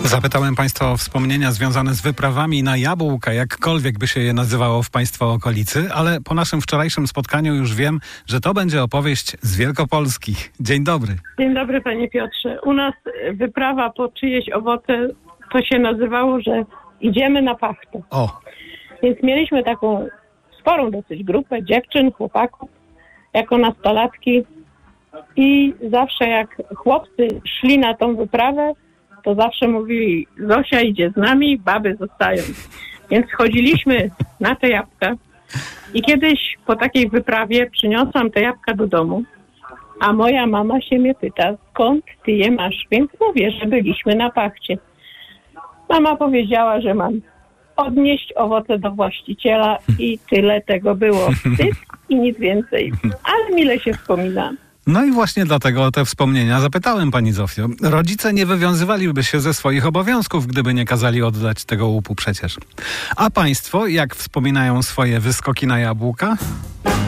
Zapytałem Państwa o wspomnienia związane z wyprawami na jabłka, jakkolwiek by się je nazywało w Państwa okolicy, ale po naszym wczorajszym spotkaniu już wiem, że to będzie opowieść z Wielkopolski. Dzień dobry. Dzień dobry, panie Piotrze. U nas wyprawa po czyjeś owoce to się nazywało, że idziemy na pachtę. O, Więc mieliśmy taką sporą dosyć grupę dziewczyn, chłopaków, jako nastolatki i zawsze jak chłopcy szli na tą wyprawę, to zawsze mówili: Zosia idzie z nami, baby zostają. Więc chodziliśmy na te jabłka i kiedyś po takiej wyprawie przyniosłam te jabłka do domu, a moja mama się mnie pyta, skąd ty je masz? Więc mówię, że byliśmy na pachcie. Mama powiedziała, że mam odnieść owoce do właściciela i tyle tego było. Wstyd i nic więcej. Ale mile się wspomina. no i właśnie dlatego o te wspomnienia zapytałem Pani Zofio. Rodzice nie wywiązywaliby się ze swoich obowiązków, gdyby nie kazali oddać tego łupu przecież. A Państwo, jak wspominają swoje wyskoki na jabłka?